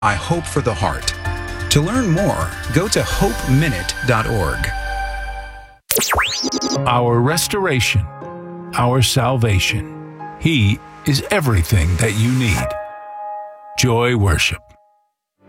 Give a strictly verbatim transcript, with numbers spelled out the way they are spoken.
I Hope for the Heart. To learn more, go to hope minute dot org. Our restoration, our salvation. He is everything that you need. Joy Worship.